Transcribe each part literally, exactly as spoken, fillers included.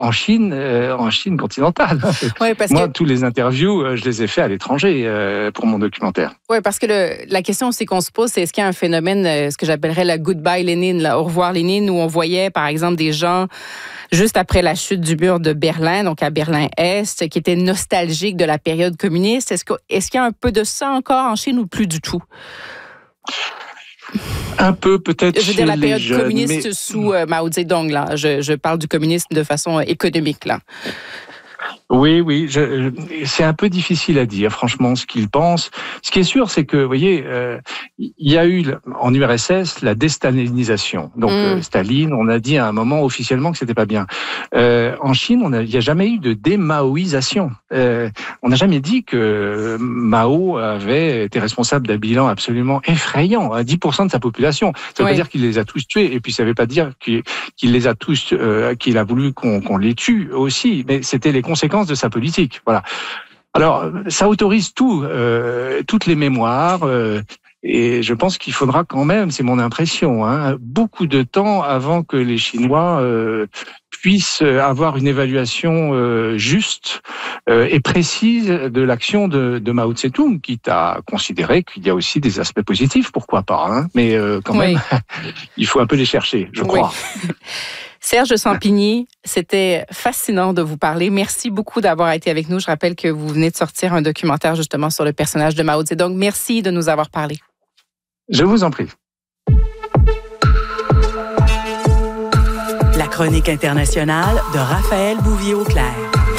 en Chine, euh, en Chine continentale. Ouais, parce Moi, que... tous les interviews, euh, je les ai faits à l'étranger euh, pour mon documentaire. Oui, parce que le, la question aussi qu'on se pose, c'est est-ce qu'il y a un phénomène, euh, ce que j'appellerais la goodbye Lénine, là, au revoir Lénine, où on voyait, par exemple, des gens juste après la chute du mur de Berlin, donc à Berlin-Est, qui étaient nostalgiques de la période communiste. Est-ce que, est-ce qu'il y a un peu de ça encore en Chine ou plus du tout? Un peu, peut-être. Je veux dire, la période jeunes, communiste mais... sous euh, Mao Zedong, là. Je, je parle du communisme de façon économique, là. Oui, oui, je, c'est un peu difficile à dire, franchement, ce qu'ils pensent. Ce qui est sûr, c'est que, vous voyez, euh, il y a eu en U R S S la déstalinisation. Donc, mm. euh, Staline, on a dit à un moment officiellement que c'était pas bien. Euh, en Chine, on a, il n'y a jamais eu de démaoïsation. Euh, on n'a jamais dit que Mao avait été responsable d'un bilan absolument effrayant, à dix pour cent de sa population. Ça ne veut oui. pas dire qu'il les a tous tués, et puis ça ne veut pas dire qu'il, qu'il les a tous, euh, qu'il a voulu qu'on, qu'on les tue aussi, mais c'était les conséquences de sa politique. Voilà. Alors, ça autorise tout, euh, toutes les mémoires, euh, et je pense qu'il faudra quand même, c'est mon impression, hein, beaucoup de temps avant que les Chinois euh, puissent avoir une évaluation euh, juste euh, et précise de l'action de, de Mao Tse-tung, quitte à considérer qu'il y a aussi des aspects positifs, pourquoi pas, hein, mais euh, quand oui. même, il faut un peu les chercher, je crois. Oui. Serge de Sampigny, c'était fascinant de vous parler. Merci beaucoup d'avoir été avec nous. Je rappelle que vous venez de sortir un documentaire justement sur le personnage de Mao Zedong. Merci de nous avoir parlé. Je vous en prie. La chronique internationale de Raphaël Bouvier-Auclair.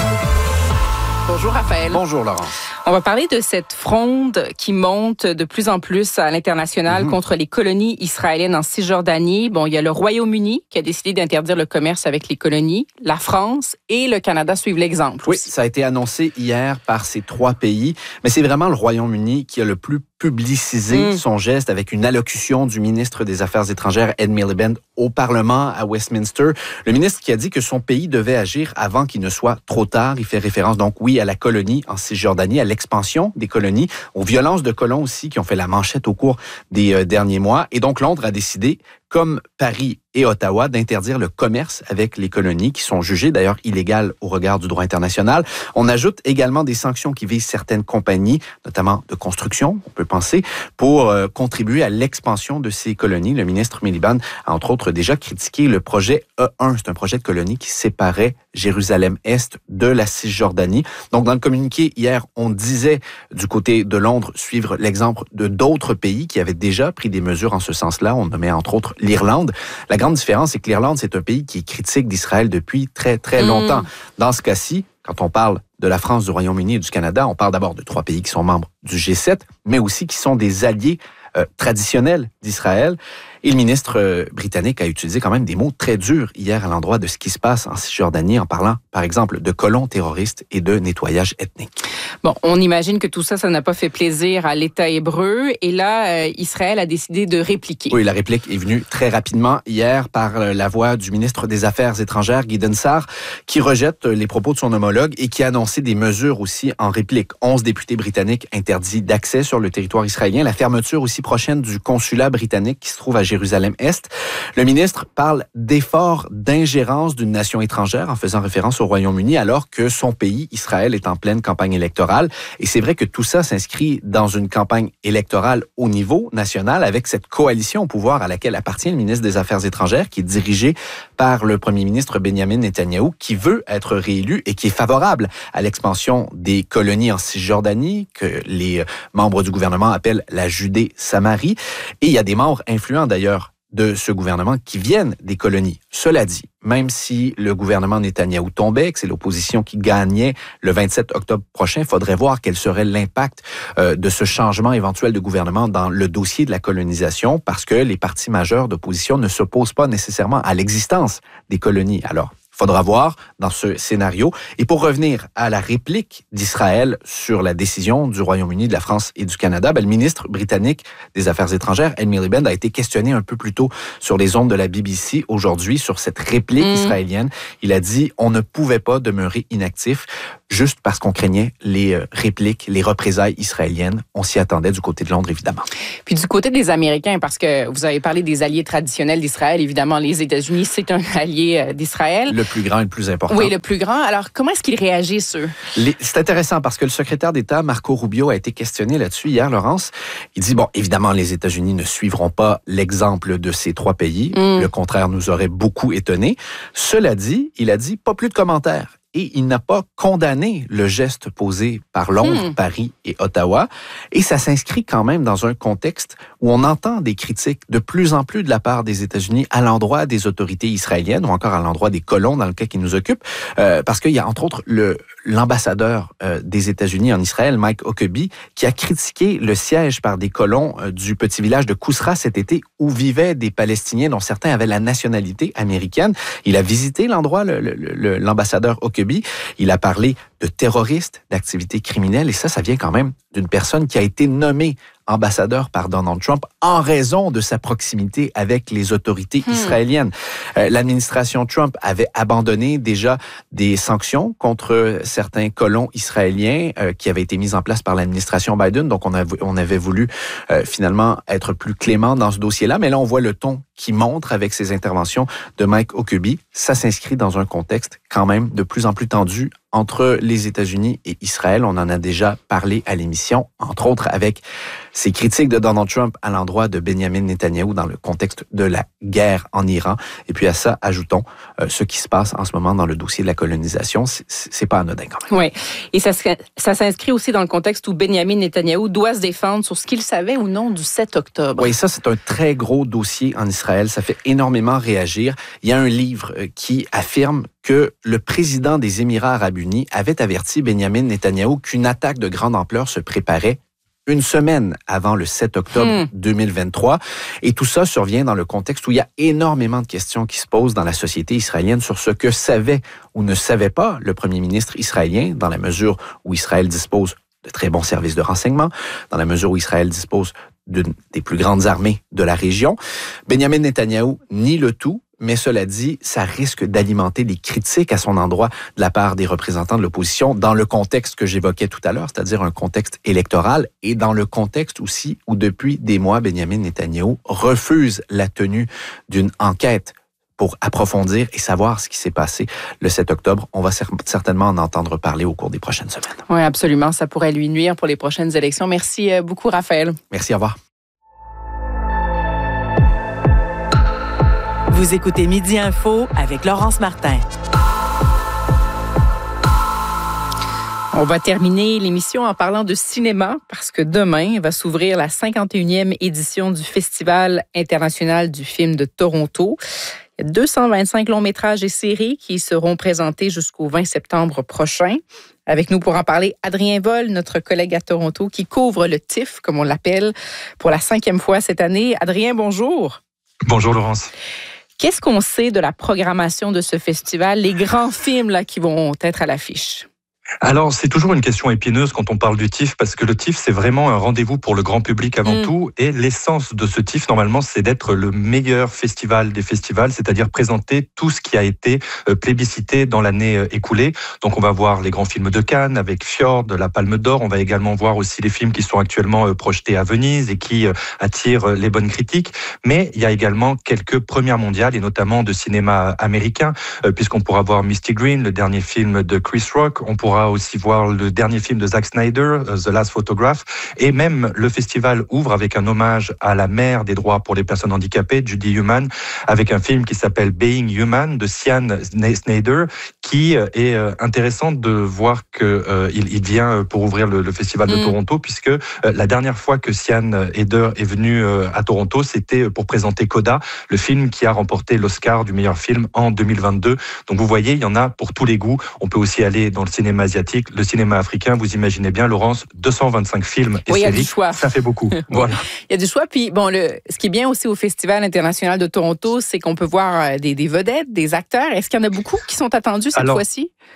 Bonjour Raphaël. Bonjour Laurence. On va parler de cette fronde qui monte de plus en plus à l'international mmh. contre les colonies israéliennes en Cisjordanie. Bon, il y a le Royaume-Uni qui a décidé d'interdire le commerce avec les colonies. La France et le Canada suivent l'exemple. Oui, aussi. Ça a été annoncé hier par ces trois pays. Mais c'est vraiment le Royaume-Uni qui a le plus publicisé mmh. son geste avec une allocution du ministre des Affaires étrangères, Ed Miliband, au Parlement à Westminster. Le ministre qui a dit que son pays devait agir avant qu'il ne soit trop tard. Il fait référence donc, oui, à la colonie en Cisjordanie, à l'expansion des colonies, aux violences de colons aussi qui ont fait la manchette au cours des euh, derniers mois. Et donc, Londres a décidé, comme Paris et Ottawa, d'interdire le commerce avec les colonies, qui sont jugées d'ailleurs illégales au regard du droit international. On ajoute également des sanctions qui visent certaines compagnies, notamment de construction, on peut penser, pour euh, contribuer à l'expansion de ces colonies. Le ministre Miliband a entre autres déjà critiqué le projet E un. C'est un projet de colonie qui séparait Jérusalem-Est de la Cisjordanie. Donc, dans le communiqué hier, on disait du côté de Londres suivre l'exemple de d'autres pays qui avaient déjà pris des mesures en ce sens-là. On nommait entre autres l'Irlande. La grande différence, c'est que l'Irlande, c'est un pays qui est critique d'Israël depuis très, très longtemps. Mmh. Dans ce cas-ci, quand on parle de la France, du Royaume-Uni et du Canada, on parle d'abord de trois pays qui sont membres du G sept, mais aussi qui sont des alliés euh, traditionnels d'Israël. Et le ministre euh, britannique a utilisé quand même des mots très durs hier à l'endroit de ce qui se passe en Cisjordanie, en parlant, par exemple, de colons terroristes et de nettoyage ethnique. Bon, on imagine que tout ça, ça n'a pas fait plaisir à l'État hébreu. Et là, euh, Israël a décidé de répliquer. Oui, la réplique est venue très rapidement hier par la voix du ministre des Affaires étrangères, Gideon Sa'ar, qui rejette les propos de son homologue et qui a annoncé des mesures aussi en réplique. Onze députés britanniques interdits d'accès sur le territoire israélien. La fermeture aussi prochaine du consulat britannique qui se trouve à Jérusalem-Est. Le ministre parle d'efforts d'ingérence d'une nation étrangère en faisant référence au Royaume-Uni alors que son pays, Israël, est en pleine campagne électorale. Et c'est vrai que tout ça s'inscrit dans une campagne électorale au niveau national avec cette coalition au pouvoir à laquelle appartient le ministre des Affaires étrangères qui est dirigé par le premier ministre Benjamin Netanyahou qui veut être réélu et qui est favorable à l'expansion des colonies en Cisjordanie que les membres du gouvernement appellent la Judée-Samarie. Et il y a des membres influents d'ailleurs de ce gouvernement qui viennent des colonies. Cela dit, même si le gouvernement Netanyahou tombait, que c'est l'opposition qui gagnait le vingt-sept octobre prochain, il faudrait voir quel serait l'impact euh, de ce changement éventuel de gouvernement dans le dossier de la colonisation, parce que les partis majeurs d'opposition ne s'opposent pas nécessairement à l'existence des colonies. Alors, il faudra voir dans ce scénario. Et pour revenir à la réplique d'Israël sur la décision du Royaume-Uni, de la France et du Canada, ben, le ministre britannique des Affaires étrangères, Ed Miliband, a été questionné un peu plus tôt sur les ondes de la B B C aujourd'hui sur cette réplique mmh. israélienne. Il a dit on ne pouvait pas demeurer inactif juste parce qu'on craignait les répliques, les représailles israéliennes. On s'y attendait du côté de Londres, évidemment. Puis du côté des Américains, parce que vous avez parlé des alliés traditionnels d'Israël, évidemment, les États-Unis, c'est un allié d'Israël. Le Le plus grand et le plus important. Oui, le plus grand. Alors, comment est-ce qu'ils réagissent, eux? Les, c'est intéressant parce que le secrétaire d'État, Marco Rubio, a été questionné là-dessus hier, Laurence. Il dit, bon, évidemment, les États-Unis ne suivront pas l'exemple de ces trois pays. Mm. Le contraire nous aurait beaucoup étonnés. Cela dit, il a dit, pas plus de commentaires. Et il n'a pas condamné le geste posé par Londres, hmm. Paris et Ottawa. Et ça s'inscrit quand même dans un contexte où on entend des critiques de plus en plus de la part des États-Unis à l'endroit des autorités israéliennes ou encore à l'endroit des colons dans le cas qui nous occupe. Euh, parce qu'il y a entre autres le, l'ambassadeur euh, des États-Unis en Israël, Mike Huckabee, qui a critiqué le siège par des colons euh, du petit village de Kousra cet été où vivaient des Palestiniens dont certains avaient la nationalité américaine. Il a visité l'endroit, le, le, le, l'ambassadeur Huckabee. Il a parlé de terroristes, d'activités criminelles, et ça, ça vient quand même d'une personne qui a été nommée ambassadeur par Donald Trump en raison de sa proximité avec les autorités hmm. israéliennes. Euh, l'administration Trump avait abandonné déjà des sanctions contre certains colons israéliens euh, qui avaient été mises en place par l'administration Biden. Donc, on, a, on avait voulu euh, finalement être plus clément dans ce dossier-là. Mais là, on voit le ton qui montre avec ces interventions de Mike Huckabee. Ça s'inscrit dans un contexte quand même de plus en plus tendu entre les États-Unis et Israël. On en a déjà parlé à l'émission, entre autres avec ces critiques de Donald Trump à l'endroit de Benjamin Netanyahou dans le contexte de la guerre en Iran. Et puis à ça, ajoutons euh, ce qui se passe en ce moment dans le dossier de la colonisation. C'est, c'est pas anodin quand même. Oui. Et ça, ça s'inscrit aussi dans le contexte où Benjamin Netanyahou doit se défendre sur ce qu'il savait ou non du sept octobre. Oui, ça, c'est un très gros dossier en Israël. Ça fait énormément réagir. Il y a un livre qui affirme que le président des Émirats arabes unis avait averti Benjamin Netanyahou qu'une attaque de grande ampleur se préparait une semaine avant le sept octobre hmm. deux mille vingt-trois. Et tout ça survient dans le contexte où il y a énormément de questions qui se posent dans la société israélienne sur ce que savait ou ne savait pas le premier ministre israélien, dans la mesure où Israël dispose de très bons services de renseignement, dans la mesure où Israël dispose d'une des plus grandes armées de la région. Benjamin Netanyahou nie le tout. Mais cela dit, ça risque d'alimenter des critiques à son endroit de la part des représentants de l'opposition dans le contexte que j'évoquais tout à l'heure, c'est-à-dire un contexte électoral et dans le contexte aussi où depuis des mois, Benjamin Netanyahou refuse la tenue d'une enquête pour approfondir et savoir ce qui s'est passé le sept octobre. On va certainement en entendre parler au cours des prochaines semaines. Oui, absolument. Ça pourrait lui nuire pour les prochaines élections. Merci beaucoup, Raphaël. Merci, au revoir. Vous écoutez Midi Info avec Laurence Martin. On va terminer l'émission en parlant de cinéma parce que demain va s'ouvrir la cinquante et unième édition du Festival international du film de Toronto. Il y a deux cent vingt-cinq longs métrages et séries qui seront présentés jusqu'au vingt septembre prochain. Avec nous pour en parler, Adrien Vol, notre collègue à Toronto, qui couvre le T I F, comme on l'appelle, pour la cinquième fois cette année. Adrien, bonjour. Bonjour, Laurence. Qu'est-ce qu'on sait de la programmation de ce festival, les grands films là, qui vont être à l'affiche? Alors, c'est toujours une question épineuse quand on parle du T I F, parce que le T I F, c'est vraiment un rendez-vous pour le grand public avant mmh. tout. Et l'essence de ce T I F, normalement, c'est d'être le meilleur festival des festivals, c'est-à-dire présenter tout ce qui a été plébiscité dans l'année écoulée. Donc, on va voir les grands films de Cannes avec Fjord, la Palme d'Or. On va également voir aussi les films qui sont actuellement projetés à Venise et qui attirent les bonnes critiques. Mais il y a également quelques premières mondiales, et notamment de cinéma américain, puisqu'on pourra voir Misty Green, le dernier film de Chris Rock. On pourra aussi voir le dernier film de Zack Snyder, The Last Photograph, et même le festival ouvre avec un hommage à la mère des droits pour les personnes handicapées, Judy Heumann, avec un film qui s'appelle Being Human de Sian Snyder, qui est intéressant de voir que euh, il, il vient pour ouvrir le, le festival de mmh. Toronto, puisque euh, la dernière fois que Sian Snyder est venu euh, à Toronto, c'était pour présenter Coda, le film qui a remporté l'Oscar du meilleur film en deux mille vingt-deux. Donc vous voyez, il y en a pour tous les goûts. On peut aussi aller dans le cinéma asiatique, le cinéma africain. Vous imaginez bien, Laurence, deux cent vingt-cinq films et oui, séries. Il y a du choix. Ça fait beaucoup. Voilà. Il y a du choix. Puis bon, le, ce qui est bien aussi au Festival international de Toronto, c'est qu'on peut voir des, des vedettes, des acteurs. Est-ce qu'il y en a beaucoup qui sont attendus cette Alors, fois-ci?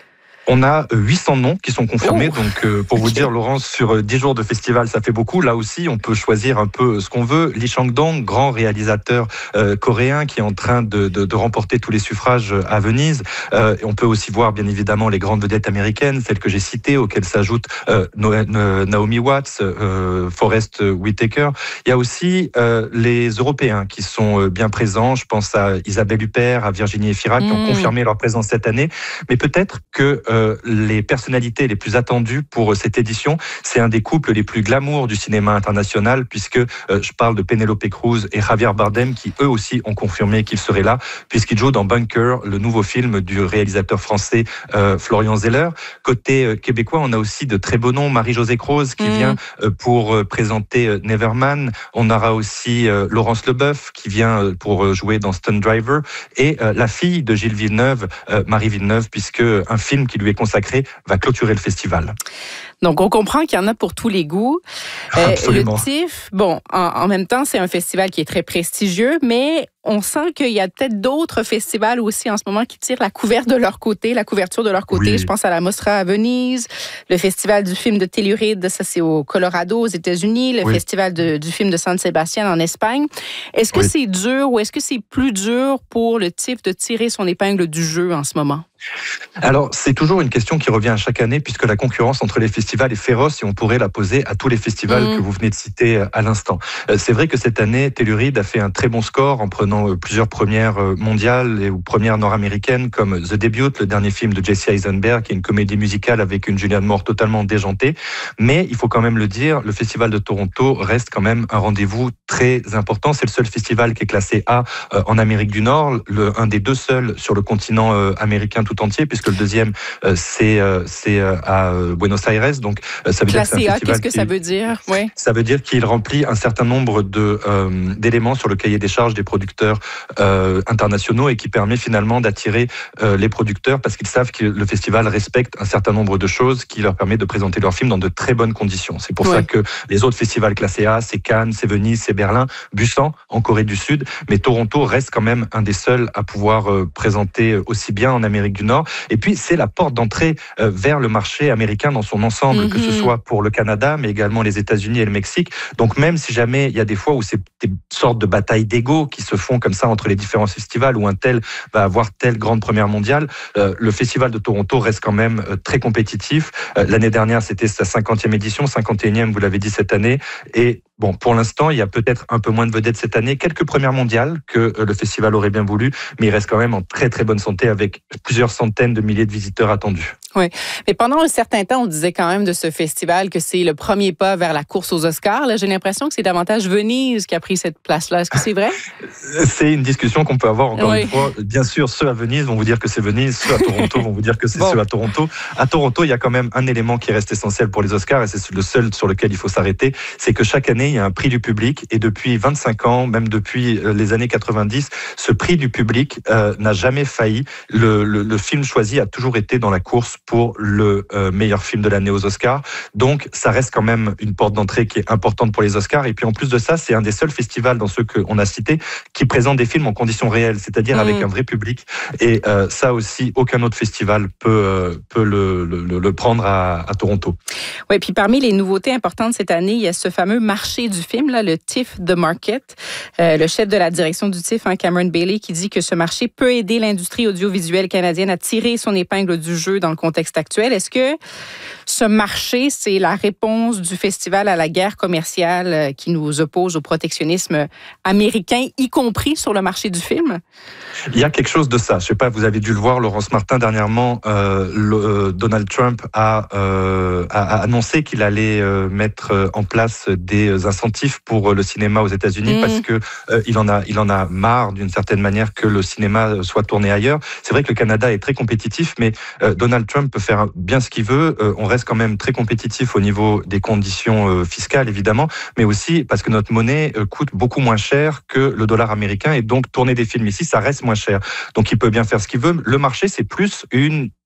On a huit cents noms qui sont confirmés. Oh. Donc, euh, pour vous Okay. dire, Laurence, sur dix jours de festival, ça fait beaucoup. Là aussi, on peut choisir un peu ce qu'on veut. Lee Chang-dong, grand réalisateur euh, coréen qui est en train de, de, de remporter tous les suffrages à Venise. Euh, et on peut aussi voir, bien évidemment, les grandes vedettes américaines, celles que j'ai citées, auxquelles s'ajoutent euh, Naomi Watts, euh, Forest Whitaker. Il y a aussi euh, les Européens qui sont bien présents. Je pense à Isabelle Huppert, à Virginie Efira, qui mmh. ont confirmé leur présence cette année. Mais peut-être que euh, les personnalités les plus attendues pour cette édition, c'est un des couples les plus glamour du cinéma international, puisque euh, je parle de Penélope Cruz et Javier Bardem, qui eux aussi ont confirmé qu'ils seraient là, puisqu'ils jouent dans Bunker, le nouveau film du réalisateur français euh, Florian Zeller. Côté euh, québécois, on a aussi de très beaux noms. Marie-Josée Croze qui mmh. vient euh, pour euh, présenter euh, Neverman. On aura aussi euh, Laurence Leboeuf qui vient euh, pour euh, jouer dans Stunt Driver, et euh, la fille de Gilles Villeneuve, euh, Marie Villeneuve, puisque un film qui lui est consacré va clôturer le festival. Donc, on comprend qu'il y en a pour tous les goûts. Euh, le TIFF, bon, en, en même temps, c'est un festival qui est très prestigieux, mais on sent qu'il y a peut-être d'autres festivals aussi en ce moment qui tirent la couverture de leur côté, la couverture de leur côté. Oui. Je pense à la Mostra à Venise, le festival du film de Telluride, ça c'est au Colorado, aux États-Unis, le oui. festival de, du film de San Sebastián en Espagne. Est-ce que oui. c'est dur ou est-ce que c'est plus dur pour le TIFF de tirer son épingle du jeu en ce moment? Alors, c'est toujours une question qui revient à chaque année, puisque la concurrence entre les festivals est féroce, et on pourrait la poser à tous les festivals mmh. que vous venez de citer à l'instant. C'est vrai que cette année, Telluride a fait un très bon score en prenant plusieurs premières mondiales et ou premières nord-américaines, comme The Debut, le dernier film de Jesse Eisenberg, qui est une comédie musicale avec une Julianne Moore totalement déjantée. Mais il faut quand même le dire, le Festival de Toronto reste quand même un rendez-vous très important. C'est le seul festival qui est classé A euh, en Amérique du Nord, le, un des deux seuls sur le continent euh, américain tout entier, puisque le deuxième euh, c'est euh, c'est euh, à Buenos Aires. Donc euh, ça veut classé dire que A, qu'est-ce que qui, ça veut dire? Oui. Ça veut dire qu'il remplit un certain nombre de euh, d'éléments sur le cahier des charges des producteurs euh, internationaux, et qui permet finalement d'attirer euh, les producteurs, parce qu'ils savent que le festival respecte un certain nombre de choses qui leur permet de présenter leurs films dans de très bonnes conditions. C'est pour oui. ça que les autres festivals classés A, c'est Cannes, c'est Venise, c'est Berlin, Busan en Corée du Sud, mais Toronto reste quand même un des seuls à pouvoir euh, présenter aussi bien en Amérique du Nord. Et puis c'est la porte d'entrée euh, vers le marché américain dans son ensemble, mm-hmm. que ce soit pour le Canada, mais également les États-Unis et le Mexique. Donc même si jamais il y a des fois où c'est des sortes de batailles d'ego qui se font comme ça entre les différents festivals, où un tel va avoir telle grande première mondiale, euh, le Festival de Toronto reste quand même euh, très compétitif. Euh, l'année dernière, c'était sa cinquantième édition, cinquante et unième, vous l'avez dit cette année, et bon, pour l'instant, il y a peut-être un peu moins de vedettes cette année, quelques premières mondiales que le festival aurait bien voulu, mais il reste quand même en très très bonne santé avec plusieurs centaines de milliers de visiteurs attendus. Oui, mais pendant un certain temps, on disait quand même de ce festival que c'est le premier pas vers la course aux Oscars. Là, j'ai l'impression que c'est davantage Venise qui a pris cette place-là. Est-ce que c'est vrai? C'est une discussion qu'on peut avoir encore oui. une fois. Bien sûr, ceux à Venise vont vous dire que c'est Venise, ceux à Toronto vont vous dire que c'est bon. ceux à Toronto. À Toronto, il y a quand même un élément qui reste essentiel pour les Oscars, et c'est le seul sur lequel il faut s'arrêter, c'est que chaque année, il y a un prix du public, et depuis vingt-cinq ans, même depuis les années quatre-vingt-dix, ce prix du public euh, n'a jamais failli. Le, le, le film choisi a toujours été dans la course pour le euh, meilleur film de l'année aux Oscars. Donc, ça reste quand même une porte d'entrée qui est importante pour les Oscars. Et puis, en plus de ça, c'est un des seuls festivals dans ceux qu'on a cités qui présente des films en conditions réelles, c'est-à-dire mmh. avec un vrai public. Et euh, ça aussi, aucun autre festival peut, euh, peut le, le, le prendre à, à Toronto. Oui, puis parmi les nouveautés importantes cette année, il y a ce fameux marché du film, là, le TIFF The Market. Euh, le chef de la direction du TIFF, hein, Cameron Bailey, qui dit que ce marché peut aider l'industrie audiovisuelle canadienne à tirer son épingle du jeu dans le contexte actuel. Est-ce que ce marché, c'est la réponse du festival à la guerre commerciale qui nous oppose au protectionnisme américain, y compris sur le marché du film? Il y a quelque chose de ça. Je ne sais pas, vous avez dû le voir, Laurence Martin, dernièrement, euh, le, euh, Donald Trump a, euh, a annoncé qu'il allait euh, mettre en place des incentives pour le cinéma aux États-Unis mmh. parce que euh, il en a, il en a marre d'une certaine manière que le cinéma soit tourné ailleurs. C'est vrai que le Canada est très compétitif, mais euh, Donald Trump peut faire bien ce qu'il veut. Euh, on reste quand même très compétitif au niveau des conditions euh, fiscales, évidemment, mais aussi parce que notre monnaie euh, coûte beaucoup moins cher que le dollar américain, et donc tourner des films ici, ça reste moins cher. Donc il peut bien faire ce qu'il veut. Le marché, c'est plus une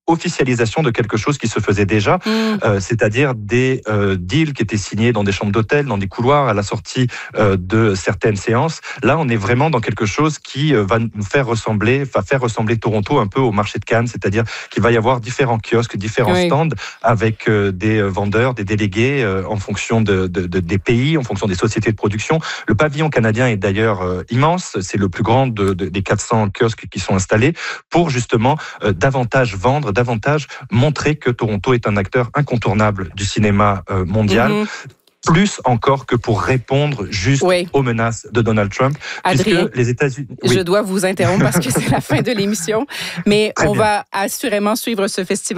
officialisation de quelque chose qui se faisait déjà, mmh. euh, c'est-à-dire des euh, deals qui étaient signés dans des chambres d'hôtel, dans des couloirs, à la sortie euh, de certaines séances. Là, on est vraiment dans quelque chose qui euh, va nous faire ressembler, va faire ressembler Toronto un peu au marché de Cannes, c'est-à-dire qu'il va y avoir différents kiosques, différents oui. stands avec euh, des vendeurs, des délégués euh, en fonction de, de, de, des pays, en fonction des sociétés de production. Le pavillon canadien est d'ailleurs euh, immense, c'est le plus grand de, de, des quatre cents kiosques qui sont installés pour justement euh, davantage vendre, davantage montrer que Toronto est un acteur incontournable du cinéma euh, mondial. Mm-hmm. Plus encore que pour répondre juste oui. aux menaces de Donald Trump. Adrien, puisque les États-Unis... Oui. Je dois vous interrompre parce que c'est la fin de l'émission, mais Très on bien. va assurément suivre ce festival.